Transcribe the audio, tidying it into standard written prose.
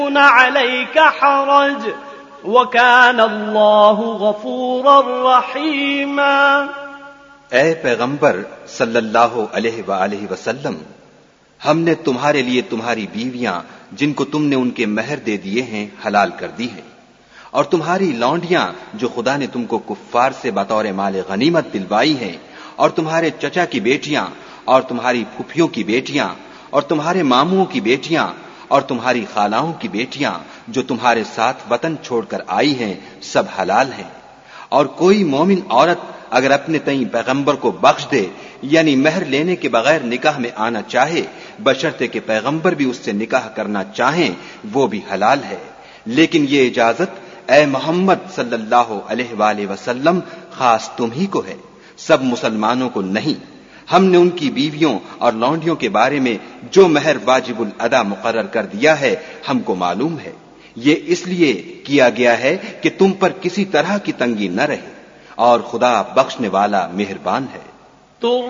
عليك حرج وكان الله غفورا رحيما۔ اے پیغمبر صلی اللہ علیہ وآلہ وسلم، ہم نے تمہارے لیے تمہاری بیویاں جن کو تم نے ان کے مہر دے دیے ہیں حلال کر دی ہیں، اور تمہاری لونڈیاں جو خدا نے تم کو کفار سے بطور مال غنیمت دلوائی ہیں، اور تمہارے چچا کی بیٹیاں اور تمہاری پھپھیوں کی بیٹیاں اور تمہارے ماموں کی بیٹیاں اور تمہاری خالاؤں کی بیٹیاں جو تمہارے ساتھ وطن چھوڑ کر آئی ہیں، سب حلال ہیں۔ اور کوئی مومن عورت اگر اپنے تئیں پیغمبر کو بخش دے یعنی مہر لینے کے بغیر نکاح میں آنا چاہے، بشرطے کہ پیغمبر بھی اس سے نکاح کرنا چاہیں، وہ بھی حلال ہے۔ لیکن یہ اجازت اے محمد صلی اللہ علیہ وآلہ وسلم خاص تم ہی کو ہے، سب مسلمانوں کو نہیں۔ ہم نے ان کی بیویوں اور لونڈیوں کے بارے میں جو مہر واجب الادا مقرر کر دیا ہے ہم کو معلوم ہے، یہ اس لیے کیا گیا ہے کہ تم پر کسی طرح کی تنگی نہ رہے، اور خدا بخشنے والا مہربان ہے۔